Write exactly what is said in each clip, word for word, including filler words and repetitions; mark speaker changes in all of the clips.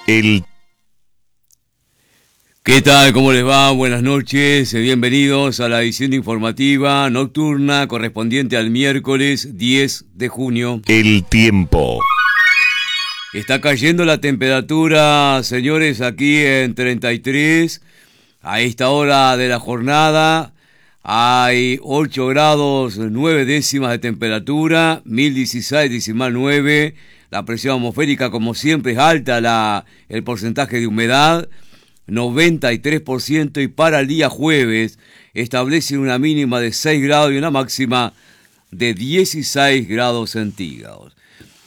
Speaker 1: El... ¿Qué tal? ¿Cómo les va? Buenas noches, bienvenidos a la edición informativa nocturna correspondiente al miércoles diez de junio.
Speaker 2: El tiempo.
Speaker 1: Está cayendo la temperatura, señores, aquí en treinta y tres. A esta hora de la jornada hay ocho grados nueve décimas de temperatura, mil dieciséis decimal nueve. La presión atmosférica, como siempre, es alta, la, el porcentaje de humedad, noventa y tres por ciento, y para el día jueves establece una mínima de seis grados y una máxima de dieciséis grados centígrados.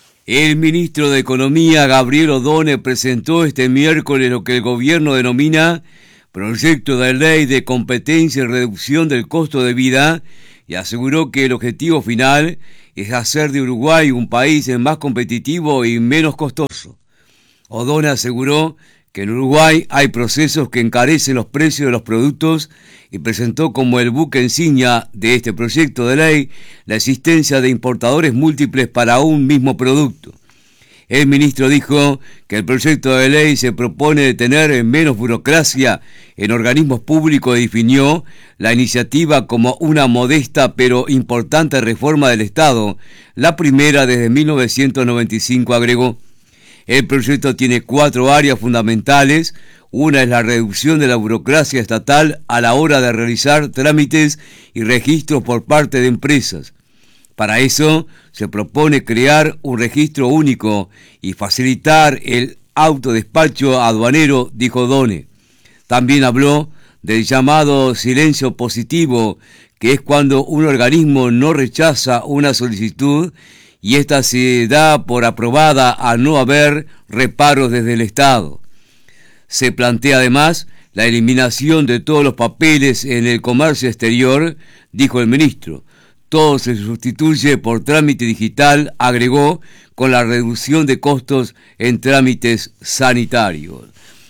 Speaker 1: El ministro de Economía, Gabriel Odone, presentó este miércoles lo que el gobierno denomina Proyecto de Ley de Competencia y Reducción del Costo de Vida, y aseguró que el objetivo final es hacer de Uruguay un país más competitivo y menos costoso. Odone aseguró que en Uruguay hay procesos que encarecen los precios de los productos y presentó como el buque insignia de este proyecto de ley la existencia de importadores múltiples para un mismo producto. El ministro dijo que el proyecto de ley se propone tener menos burocracia en organismos públicos y definió la iniciativa como una modesta pero importante reforma del Estado, la primera desde mil novecientos noventa y cinco, agregó. El proyecto tiene cuatro áreas fundamentales. Una es la reducción de la burocracia estatal a la hora de realizar trámites y registros por parte de empresas. Para eso se propone crear un registro único y facilitar el autodespacho aduanero, dijo Odone. También habló del llamado silencio positivo, que es cuando un organismo no rechaza una solicitud y ésta se da por aprobada al no haber reparos desde el Estado. Se plantea además la eliminación de todos los papeles en el comercio exterior, dijo el ministro. Todo se sustituye por trámite digital, agregó, con la reducción de costos en trámites sanitarios.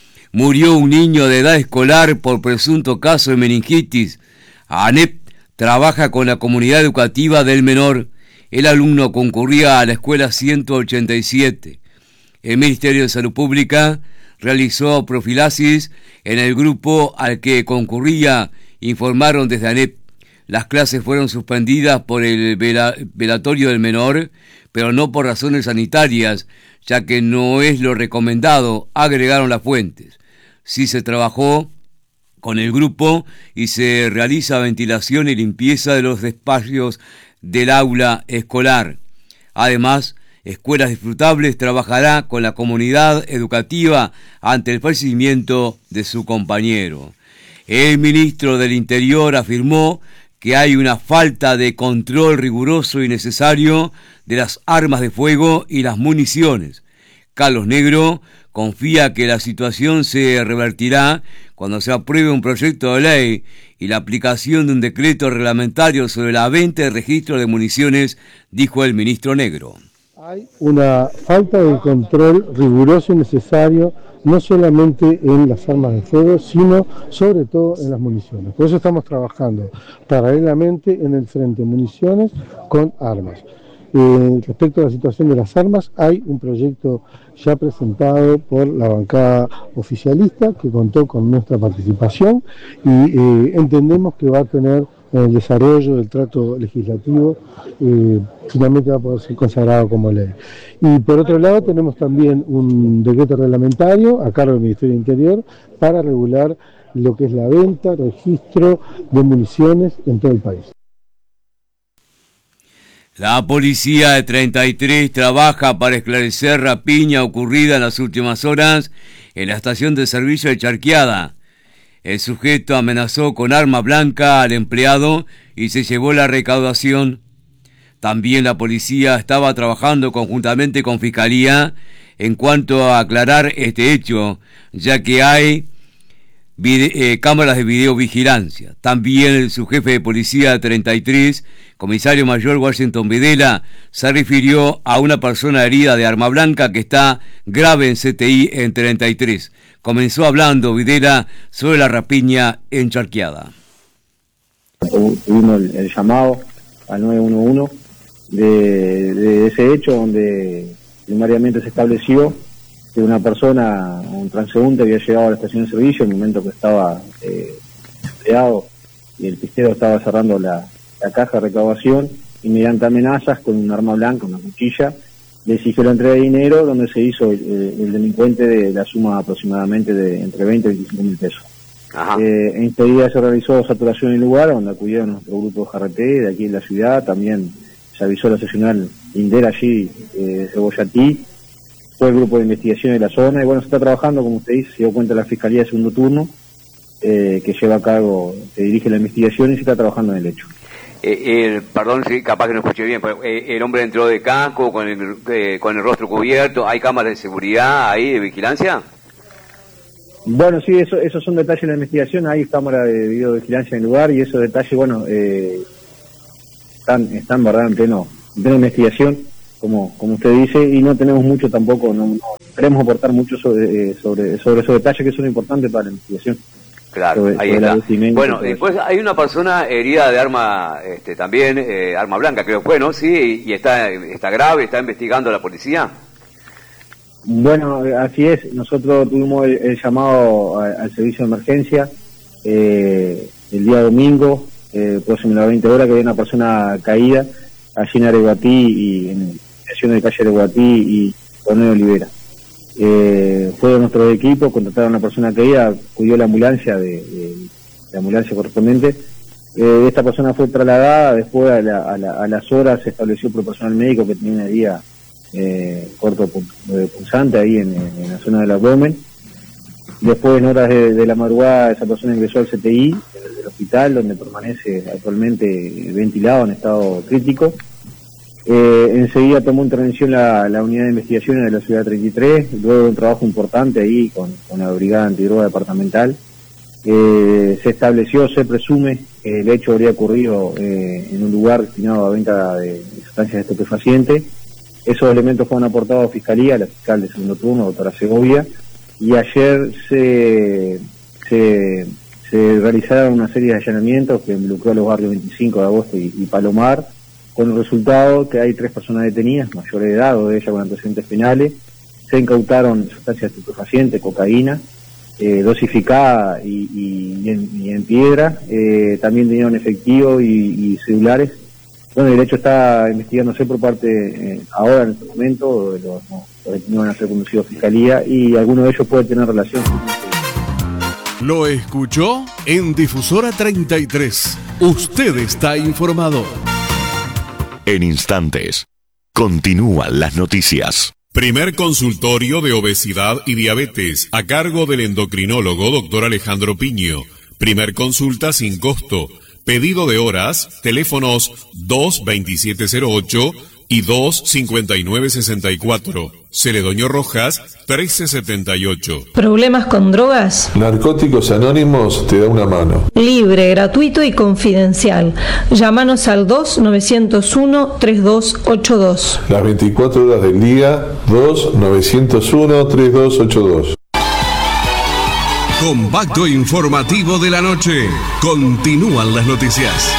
Speaker 1: Murió un niño de edad escolar por presunto caso de meningitis. ANEP trabaja con la comunidad educativa del menor. El alumno concurría a la escuela ciento ochenta y siete. El Ministerio de Salud Pública realizó profilaxis en el grupo al que concurría, informaron desde ANEP. Las clases fueron suspendidas por el vela, velatorio del menor, pero no por razones sanitarias, ya que no es lo recomendado, agregaron las fuentes. Sí se trabajó con el grupo y se realiza ventilación y limpieza de los espacios del aula escolar. Además, Escuelas Disfrutables trabajará con la comunidad educativa ante el fallecimiento de su compañero. El ministro del Interior afirmó que hay una falta de control riguroso y necesario de las armas de fuego y las municiones. Carlos Negro confía que la situación se revertirá cuando se apruebe un proyecto de ley y la aplicación de un decreto reglamentario sobre la venta y registro de municiones, dijo el ministro Negro.
Speaker 3: Hay una falta de control riguroso y necesario, no solamente en las armas de fuego, sino sobre todo en las municiones. Por eso estamos trabajando paralelamente en el frente municiones con armas. Eh, respecto a la situación de las armas, hay un proyecto ya presentado por la bancada oficialista que contó con nuestra participación y eh, entendemos que va a tener el desarrollo del trato legislativo, eh, finalmente va a poder ser consagrado como ley. Y por otro lado tenemos también un decreto reglamentario a cargo del Ministerio del Interior para regular lo que es la venta, registro de municiones en todo el país.
Speaker 1: La policía de treinta y tres trabaja para esclarecer rapiña ocurrida en las últimas horas en la estación de servicio de Charqueada. El sujeto amenazó con arma blanca al empleado y se llevó la recaudación. También la policía estaba trabajando conjuntamente con Fiscalía en cuanto a aclarar este hecho, ya que hay vide- eh, cámaras de videovigilancia. También el subjefe de policía de treinta y tres, comisario mayor Washington Videla, se refirió a una persona herida de arma blanca que está grave en C T I en treinta y tres. Comenzó hablando Videla sobre la rapiña en Charqueada.
Speaker 4: Tuvimos el, el llamado al nueve uno uno de, de ese hecho donde primariamente se estableció este, una persona, un transeúnte, había llegado a la estación de servicio en el momento que estaba eh, empleado y el pistero estaba cerrando la, la caja de recaudación, y mediante amenazas con un arma blanca, una cuchilla, le exigió la entrega de dinero, donde se hizo el, el delincuente de la suma aproximadamente de entre veinte y veinticinco mil pesos. Eh, enseguida se realizó saturación en el lugar, donde acudieron nuestro grupo de G R P de aquí en la ciudad. También se avisó la seccional Indera allí, eh, Cebollatí, fue el grupo de investigación de la zona, y bueno, se está trabajando, como usted dice, se dio cuenta la Fiscalía de Segundo Turno, eh, que lleva a cargo, que dirige la investigación, y se está trabajando en el hecho.
Speaker 1: Eh, el, perdón, sí, capaz que no escuché bien, pero, eh, el hombre entró de casco, con el, eh, con el rostro cubierto, ¿hay cámaras de seguridad ahí, de vigilancia?
Speaker 4: Bueno, sí, eso, esos son detalles de la investigación, hay cámara de videovigilancia en el lugar, y esos detalles, bueno, eh, están, están verdad en pleno, en plena investigación, como, como usted dice, y no tenemos mucho tampoco, no, no queremos aportar mucho sobre, eh, sobre, sobre esos detalles que son importantes para la investigación.
Speaker 1: Claro,
Speaker 4: sobre,
Speaker 1: ahí
Speaker 4: sobre
Speaker 1: está. Bueno, después hay una persona herida de arma, este, también, eh, arma blanca, creo que fue, ¿no? Sí, y, y está, está grave, está investigando la policía.
Speaker 4: Bueno, así es. Nosotros tuvimos el, el llamado a, al servicio de emergencia eh, el día domingo, eh, próximo a las veinte horas, que había una persona caída allí en Areguatí, y en la estación de calle Areguatí y Coronel Olivera. Eh, fue de nuestro equipo, contrataron a una persona caída, acudió la ambulancia, de, de la ambulancia correspondiente. Eh, esta persona fue trasladada, después a, la, a, la, a las horas se estableció por personal médico que tenía una herida eh, corto punzante ahí en, en la zona del abdomen. Después, en horas de, de la madrugada, esa persona ingresó al C T I del, del hospital, donde permanece actualmente ventilado en estado crítico. Eh, enseguida tomó intervención la, la unidad de investigaciones de la ciudad treinta y tres, luego de un trabajo importante ahí con, con la brigada antidroga departamental. Eh, se estableció, se presume que el hecho habría ocurrido eh, en un lugar destinado a venta de, de sustancias estupefacientes. Esos elementos fueron aportados a Fiscalía, la fiscal de segundo turno, doctora Segovia, y ayer se, se, se realizaron una serie de allanamientos que involucró a los barrios veinticinco de agosto y, y Palomar, con el resultado que hay tres personas detenidas, mayores de edad, dos de ellas con antecedentes penales. Se incautaron sustancias estupefacientes, cocaína, eh, dosificada y, y, y, en, y en piedra, eh, también tenían efectivo y, y celulares. Bueno, el hecho está investigándose por parte, eh, ahora en este momento, de los, no, los detenidos van a ser conducidos a Fiscalía, y alguno de ellos puede tener relación con...
Speaker 2: ¿Lo escuchó? En Difusora treinta y tres. Usted está informado.
Speaker 5: En instantes, continúan las noticias.
Speaker 2: Primer consultorio de obesidad y diabetes a cargo del endocrinólogo doctor Alejandro Piño. Primer consulta sin costo. Pedido de horas, teléfonos dos veintisiete cero ocho y dos cincuenta y nueve sesenta y cuatro. Celedonio Rojas, trece setenta y ocho.
Speaker 6: ¿Problemas con drogas?
Speaker 7: Narcóticos Anónimos te da una mano.
Speaker 6: Libre, gratuito y confidencial. Llámanos al dos nueve cero uno tres dos ocho dos.
Speaker 7: Las veinticuatro horas del día, dos nueve cero uno tres dos ocho dos.
Speaker 2: Compacto informativo de la noche. Continúan las noticias.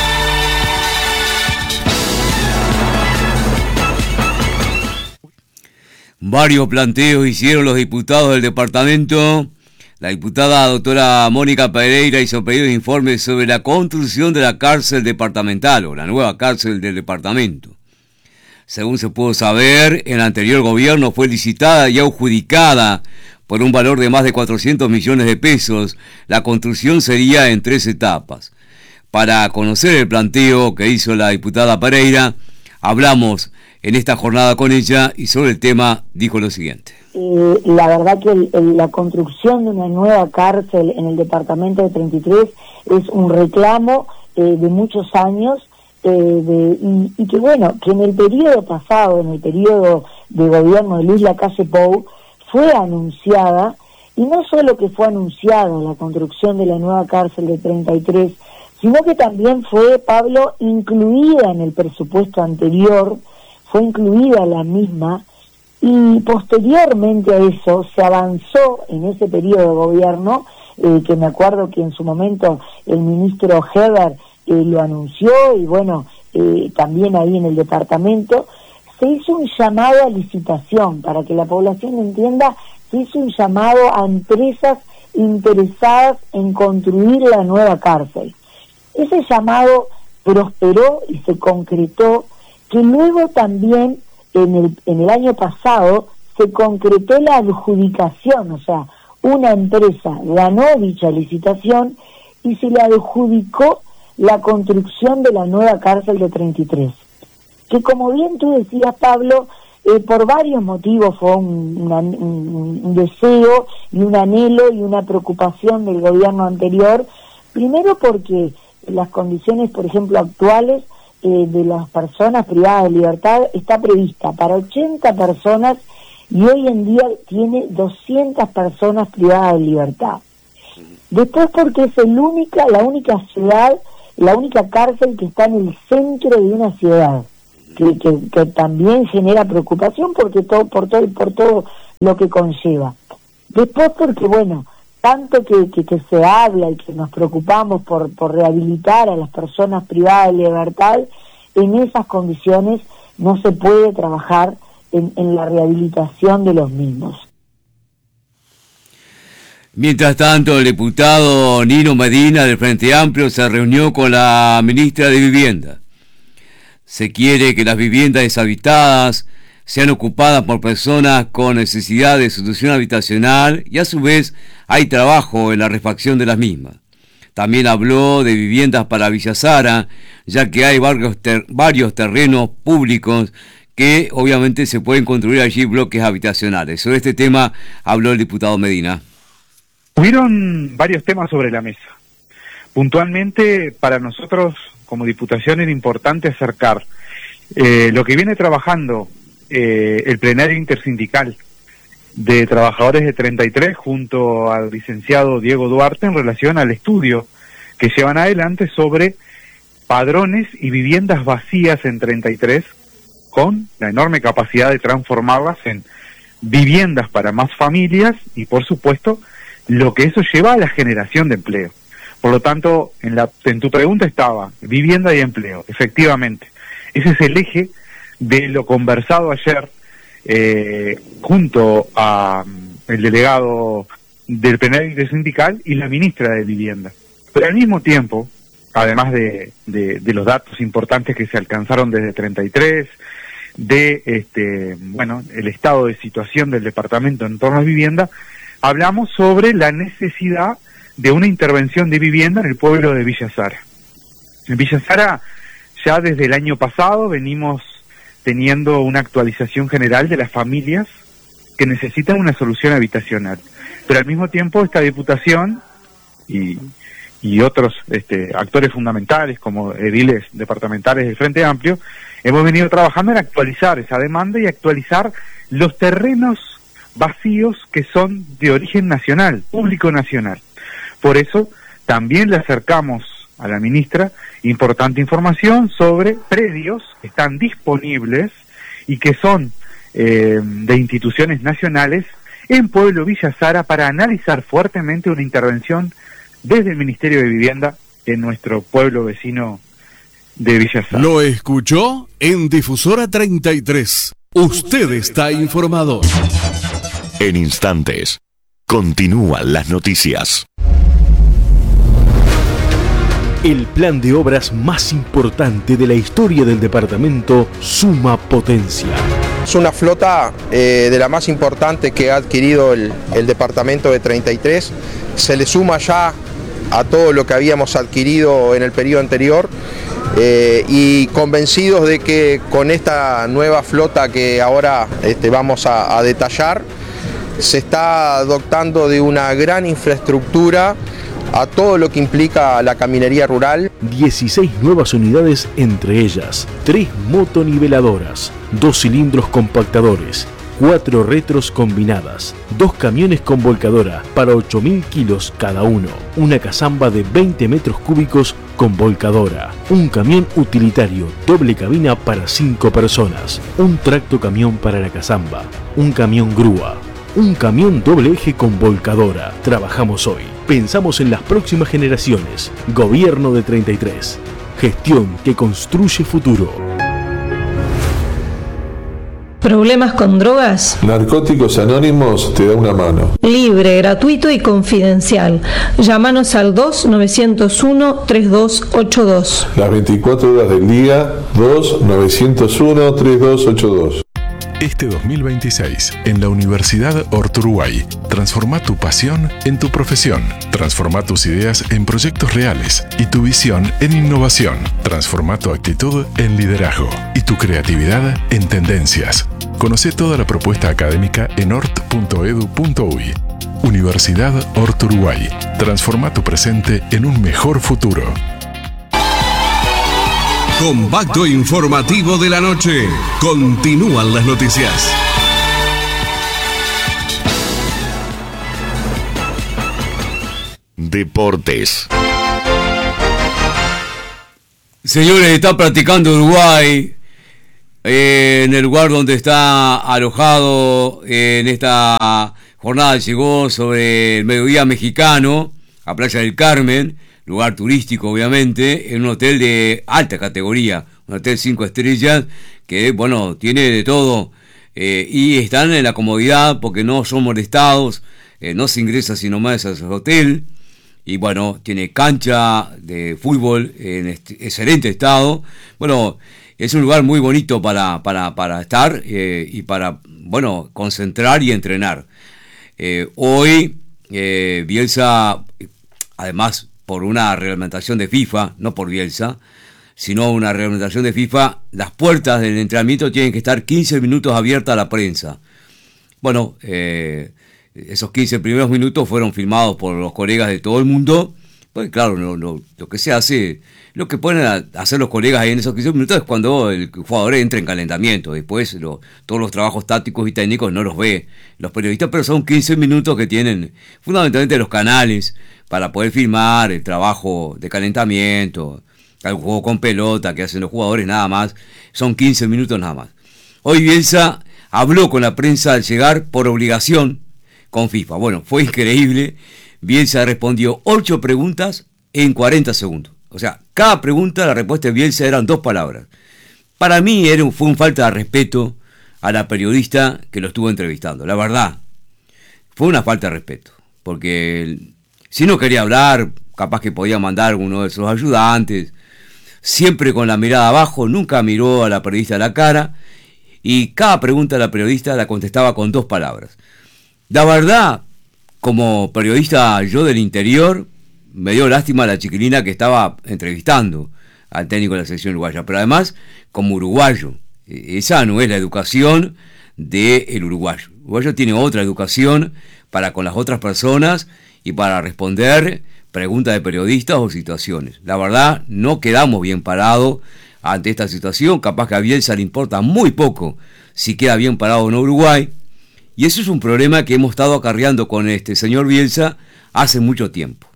Speaker 1: Varios planteos hicieron los diputados del departamento. La diputada doctora Mónica Pereira hizo pedido de informe sobre la construcción de la cárcel departamental, o la nueva cárcel del departamento. Según se pudo saber, el anterior gobierno fue licitada y adjudicada por un valor de más de cuatrocientos millones de pesos. La construcción sería en tres etapas. Para conocer el planteo que hizo la diputada Pereira, hablamos en esta jornada con ella, y sobre el tema dijo lo siguiente.
Speaker 8: Eh, la verdad que el, el, la construcción de una nueva cárcel en el departamento de treinta y tres es un reclamo eh, de muchos años, eh, de, y, y que bueno, que en el periodo pasado, en el periodo de gobierno de Luis Lacalle Pou, fue anunciada, y no solo que fue anunciada la construcción de la nueva cárcel de treinta y tres, sino que también fue, Pablo, incluida en el presupuesto anterior, fue incluida la misma, y posteriormente a eso se avanzó en ese periodo de gobierno, eh, que me acuerdo que en su momento el ministro Heber eh, lo anunció, y bueno, eh, también ahí en el departamento, se hizo un llamado a licitación, para que la población entienda, se hizo un llamado a empresas interesadas en construir la nueva cárcel. Ese llamado prosperó y se concretó, que luego también en el, en el año pasado se concretó la adjudicación, o sea, una empresa ganó dicha licitación y se le adjudicó la construcción de la nueva cárcel de treinta y tres, que como bien tú decías, Pablo, eh, por varios motivos fue un, una, un, un deseo y un anhelo y una preocupación del gobierno anterior, primero porque las condiciones, por ejemplo, actuales eh, de las personas privadas de libertad está prevista para ochenta personas y hoy en día tiene doscientas personas privadas de libertad. Después porque es el única, la única ciudad, la única cárcel que está en el centro de una ciudad, que, que, que también genera preocupación porque todo, por todo, por todo lo que conlleva. Después porque, bueno, tanto que, que, que se habla y que nos preocupamos por, por rehabilitar a las personas privadas de libertad, en esas condiciones no se puede trabajar en, en la rehabilitación de los mismos.
Speaker 1: Mientras tanto, el diputado Nino Medina del Frente Amplio se reunió con la ministra de Vivienda. Se quiere que las viviendas deshabitadas sean ocupadas por personas con necesidad de solución habitacional y a su vez hay trabajo en la refacción de las mismas. También habló de viviendas para Villa Sara, ya que hay varios, ter- varios terrenos públicos que obviamente se pueden construir allí bloques habitacionales. Sobre este tema habló el diputado Medina.
Speaker 9: Hubieron varios temas sobre la mesa. Puntualmente, para nosotros como Diputación era importante acercar eh, lo que viene trabajando eh, el plenario intersindical de trabajadores de treinta y tres junto al licenciado Diego Duarte en relación al estudio que llevan adelante sobre padrones y viviendas vacías en treinta y tres, con la enorme capacidad de transformarlas en viviendas para más familias y, por supuesto, lo que eso lleva a la generación de empleo. Por lo tanto, en, la, en tu pregunta estaba vivienda y empleo. Efectivamente, ese es el eje de lo conversado ayer eh, junto a um, el delegado del plenario intersindical y la ministra de Vivienda. Pero al mismo tiempo, además de, de, de los datos importantes que se alcanzaron desde treinta y tres, de este bueno el estado de situación del departamento en torno a vivienda, hablamos sobre la necesidad de una intervención de vivienda en el pueblo de Villa Sara. En Villa Sara ya desde el año pasado venimos teniendo una actualización general de las familias que necesitan una solución habitacional, pero al mismo tiempo esta diputación y, y otros este, actores fundamentales como ediles departamentales del Frente Amplio hemos venido trabajando en actualizar esa demanda y actualizar los terrenos vacíos que son de origen nacional, público nacional. Por eso también le acercamos a la ministra importante información sobre predios que están disponibles y que son eh, de instituciones nacionales en Pueblo Villa Sara para analizar fuertemente una intervención desde el Ministerio de Vivienda en nuestro pueblo vecino de Villa Sara.
Speaker 2: Lo escuchó en Difusora treinta y tres. Usted está informado.
Speaker 5: En instantes, continúan las noticias.
Speaker 10: El plan de obras más importante de la historia del departamento suma potencia.
Speaker 11: Es una flota eh, de la más importante que ha adquirido el, el departamento de treinta y tres. Se le suma ya a todo lo que habíamos adquirido en el periodo anterior eh, y convencidos de que con esta nueva flota que ahora este, vamos a, a detallar, se está dotando de una gran infraestructura a todo lo que implica la caminería rural.
Speaker 10: dieciséis nuevas unidades, entre ellas tres motoniveladoras, dos cilindros compactadores, cuatro retros combinadas, dos camiones con volcadora para ocho mil kilos cada uno, una cazamba de veinte metros cúbicos con volcadora, un camión utilitario doble cabina para cinco personas, un tracto camión para la cazamba, un camión grúa, un camión doble eje con volcadora. Trabajamos hoy, pensamos en las próximas generaciones. Gobierno de treinta y tres. Gestión que construye futuro.
Speaker 6: ¿Problemas con drogas?
Speaker 7: Narcóticos Anónimos te da una mano.
Speaker 6: Libre, gratuito y confidencial. Llámanos al dos nueve cero uno, tres dos ocho dos.
Speaker 7: Las veinticuatro horas del día, dos nueve cero uno, tres dos ocho dos.
Speaker 12: Este dos mil veintiséis, en la Universidad Orturuguay, transforma tu pasión en tu profesión. Transforma tus ideas en proyectos reales y tu visión en innovación. Transforma tu actitud en liderazgo y tu creatividad en tendencias. Conoce toda la propuesta académica en ort punto edu punto uy. Universidad Orturuguay. Transforma tu presente en un mejor futuro.
Speaker 2: Compacto informativo de la noche. Continúan las noticias.
Speaker 5: Deportes.
Speaker 1: Señores, está practicando Uruguay eh, en el lugar donde está alojado eh, en esta jornada. Llegó sobre el mediodía mexicano a Playa del Carmen, lugar turístico obviamente, en un hotel de alta categoría, un hotel cinco estrellas que, bueno, tiene de todo eh, y están en la comodidad porque no son molestados, eh, no se ingresa sino más a su hotel y, bueno, tiene cancha de fútbol en este, excelente estado. Bueno, es un lugar muy bonito para, para, para estar eh, y para, bueno, concentrar y entrenar. Eh, hoy eh, Bielsa, además, por una reglamentación de FIFA, no por Bielsa, sino una reglamentación de FIFA, las puertas del entrenamiento tienen que estar quince minutos abiertas a la prensa. Bueno, eh, esos quince primeros minutos fueron filmados por los colegas de todo el mundo, pues claro, lo, lo, lo que se hace, lo que pueden hacer los colegas ahí en esos quince minutos es cuando el jugador entra en calentamiento, después lo, todos los trabajos tácticos y técnicos no los ve los periodistas, pero son quince minutos que tienen fundamentalmente los canales para poder filmar el trabajo de calentamiento, el juego con pelota que hacen los jugadores, nada más. Son quince minutos nada más. Hoy Bielsa habló con la prensa al llegar por obligación con FIFA. Bueno, fue increíble. Bielsa respondió ocho preguntas en cuarenta segundos. O sea, cada pregunta, la respuesta de Bielsa eran dos palabras. Para mí era un, fue un falta de respeto a la periodista que lo estuvo entrevistando. La verdad, fue una falta de respeto. Porque el, si no quería hablar, capaz que podía mandar uno de sus ayudantes, siempre con la mirada abajo, nunca miró a la periodista a la cara, y cada pregunta de la periodista la contestaba con dos palabras. La verdad, como periodista yo del interior, me dio lástima a la chiquilina que estaba entrevistando al técnico de la selección uruguaya, pero además, como uruguayo, esa no es la educación del uruguayo. El uruguayo tiene otra educación para con las otras personas y para responder preguntas de periodistas o situaciones. La verdad, no quedamos bien parados ante esta situación. Capaz que a Bielsa le importa muy poco si queda bien parado o no Uruguay. Y eso es un problema que hemos estado acarreando con este señor Bielsa hace mucho tiempo.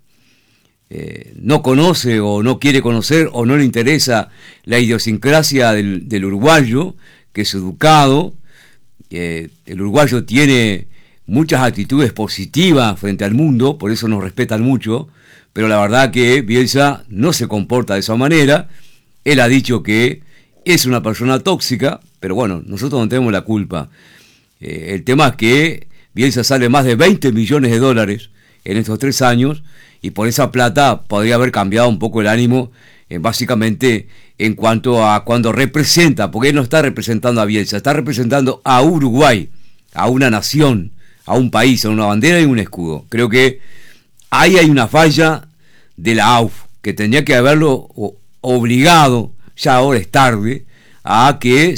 Speaker 1: Eh, no conoce o no quiere conocer o no le interesa la idiosincrasia del, del uruguayo, que es educado. Eh, el uruguayo tiene muchas actitudes positivas frente al mundo, por eso nos respetan mucho, pero la verdad que Bielsa no se comporta de esa manera. Él ha dicho que es una persona tóxica, pero bueno, nosotros no tenemos la culpa. Eh, el tema es que Bielsa sale más de veinte millones de dólares en estos tres años, y por esa plata podría haber cambiado un poco el ánimo, eh, básicamente en cuanto a cuando representa, porque él no está representando a Bielsa, está representando a Uruguay, a una nación, a un país, a una bandera y un escudo. Creo que ahí hay una falla de la A U F, que tenía que haberlo obligado, ya ahora es tarde, a que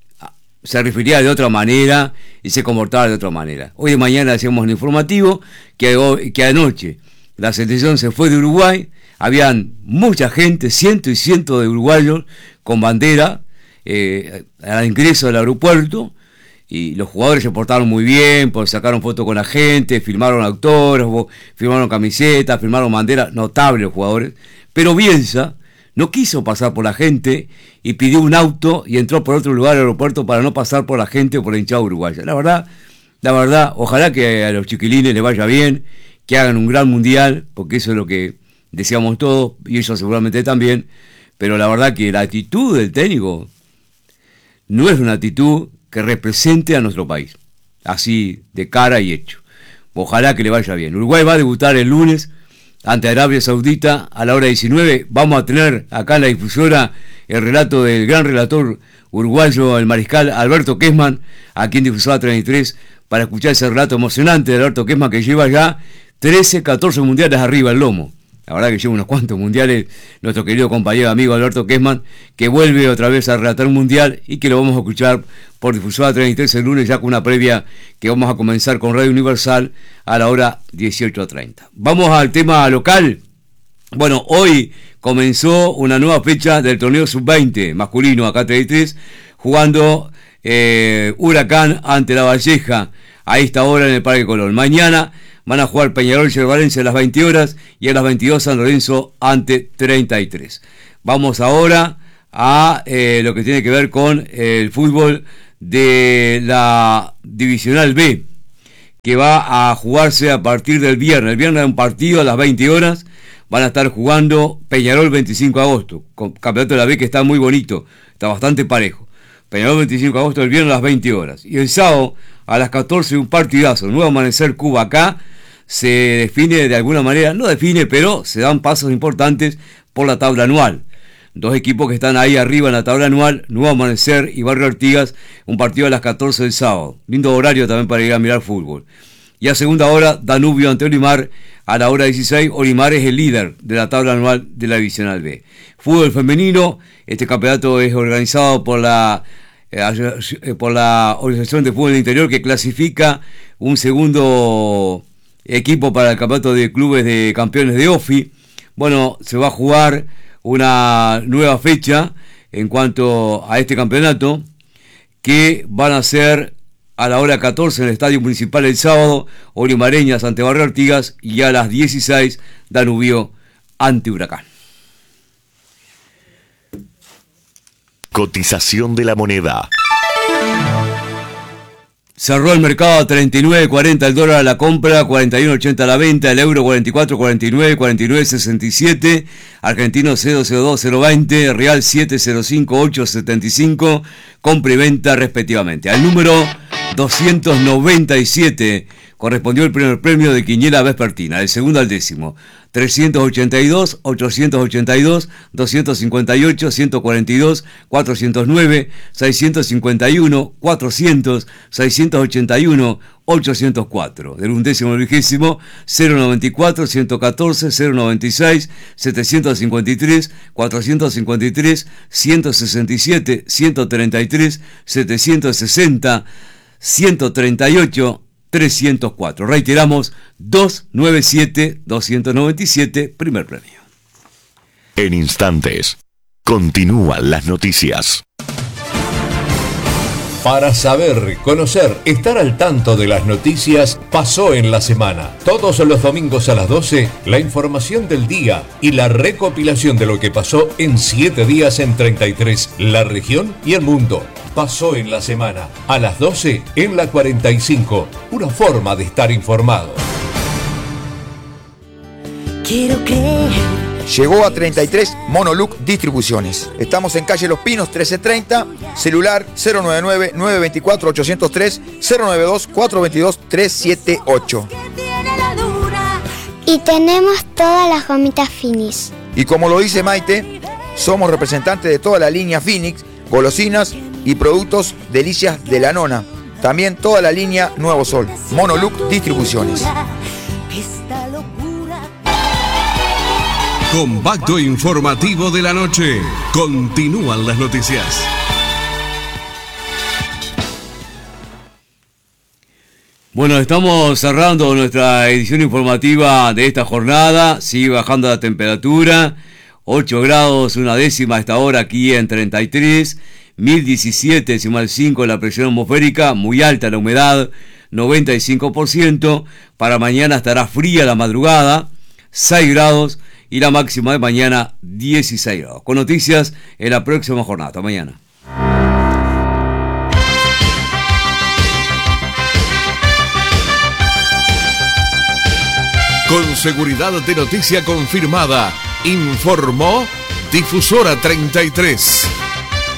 Speaker 1: se refiriera de otra manera y se comportara de otra manera. Hoy de mañana decíamos en el informativo que, que anoche la selección se fue de Uruguay, habían mucha gente, cientos y cientos de uruguayos con bandera eh, al ingreso del aeropuerto, y los jugadores se portaron muy bien, pues sacaron fotos con la gente, firmaron autógrafos, firmaron camisetas, firmaron banderas, notables los jugadores, pero Bielsa no quiso pasar por la gente y pidió un auto y entró por otro lugar al aeropuerto para no pasar por la gente o por la hinchada uruguaya. La verdad, la verdad, ojalá que a los chiquilines les vaya bien, que hagan un gran mundial, porque eso es lo que deseamos todos, y ellos seguramente también, pero la verdad que la actitud del técnico no es una actitud que represente a nuestro país, así de cara y hecho. Ojalá que le vaya bien. Uruguay va a debutar el lunes ante Arabia Saudita a la hora diecinueve. Vamos a tener acá en la difusora el relato del gran relator uruguayo, el mariscal Alberto Kessmann, aquí en Difusora treinta y tres, para escuchar ese relato emocionante de Alberto Kessmann, que lleva ya trece, catorce mundiales arriba el lomo. La verdad que lleva unos cuantos mundiales nuestro querido compañero amigo Alberto Kessmann, que vuelve otra vez a relatar un mundial y que lo vamos a escuchar por Difusora treinta y tres el lunes, ya con una previa que vamos a comenzar con Radio Universal a la hora dieciocho treinta. Vamos al tema local. Bueno, hoy comenzó una nueva fecha del torneo sub veinte masculino acá treinta y tres, jugando eh, Huracán ante La Valleja a esta hora en el Parque Colón. Mañana van a jugar Peñarol y Valencia a las veinte horas y a las veintidós San Lorenzo ante treinta y tres. Vamos ahora a eh, lo que tiene que ver con el fútbol de la Divisional B, que va a jugarse a partir del viernes. El viernes hay un partido a las veinte horas. Van a estar jugando Peñarol veinticinco de agosto, con campeonato de la B que está muy bonito, está bastante parejo. Peñarol veinticinco de agosto el viernes a las veinte horas. Y el sábado a las catorce un partidazo, Nuevo Amanecer Cuba. Acá se define de alguna manera, no define, pero se dan pasos importantes por la tabla anual. Dos equipos que están ahí arriba en la tabla anual, Nuevo Amanecer y Barrio Artigas, un partido a las catorce del sábado. Lindo horario también para ir a mirar fútbol. Y a segunda hora, Danubio ante Olimar, a la hora dieciséis, Olimar es el líder de la tabla anual de la Divisional B. Fútbol femenino, este campeonato es organizado por la, eh, por la Organización de Fútbol del Interior, que clasifica un segundo equipo para el campeonato de clubes de campeones de O F I. Bueno, se va a jugar una nueva fecha en cuanto a este campeonato, que van a ser a la hora catorce en el Estadio Municipal el sábado, Olimareñas ante Barrio Artigas, y a las dieciséis Danubio ante Huracán.
Speaker 5: Cotización de la moneda.
Speaker 1: Cerró el mercado a treinta y nueve cuarenta el dólar a la compra, cuarenta y uno ochenta a la venta, el euro cuarenta y cuatro cuarenta y nueve, cuarenta y nueve sesenta y siete, argentino cero cero dos cero veinte, real siete cero cinco ocho setenta y cinco, compra y venta respectivamente. Al número doscientos noventa y siete correspondió el primer premio de Quiniela Vespertina, el segundo al décimo. trescientos ochenta y dos, ochocientos ochenta y dos, doscientos cincuenta y ocho, ciento cuarenta y dos, cuatrocientos nueve, seiscientos cincuenta y uno, cuatrocientos, seiscientos ochenta y uno, ochocientos cuatro. Del undécimo al vigésimo, cero noventa y cuatro, ciento catorce, cero noventa y seis, setecientos cincuenta y tres, cuatrocientos cincuenta y tres, ciento sesenta y siete, ciento treinta y tres, setecientos sesenta, ciento treinta y ocho, trescientos cuatro. Reiteramos, doscientos noventa y siete, doscientos noventa y siete, primer premio.
Speaker 5: En instantes, continúan las noticias.
Speaker 13: Para saber, conocer, estar al tanto de las noticias, pasó en la semana. Todos los domingos a las doce, la información del día y la recopilación de lo que pasó en siete días en treinta y tres, la región y el mundo. Pasó en la semana, a las doce en la cuarenta y cinco, una forma de estar informado.
Speaker 14: Quiero creer.
Speaker 15: Llegó a treinta y tres Monoluc Distribuciones. Estamos en calle Los Pinos trece treinta, celular cero nueve nueve, nueve dos cuatro, ocho cero tres, cero nueve dos, cuatro dos dos, tres siete ocho.
Speaker 16: Y tenemos todas las gomitas Finis.
Speaker 15: Y como lo dice Maite, somos representantes de toda la línea Phoenix, golosinas y productos Delicias de la Nona. También toda la línea Nuevo Sol. Monoluc Distribuciones.
Speaker 2: Compacto informativo de la noche. Continúan las noticias.
Speaker 1: Bueno, estamos cerrando nuestra edición informativa de esta jornada. Sigue bajando la temperatura. ocho grados, una décima a esta hora aquí en treinta y tres. mil diecisiete decimal cinco la presión atmosférica. Muy alta la humedad, noventa y cinco por ciento. Para mañana estará fría la madrugada, seis grados. Y la máxima de mañana, dieciséis grados. Con noticias en la próxima jornada. Hasta mañana.
Speaker 2: Con seguridad de noticia confirmada, informó Difusora treinta y tres.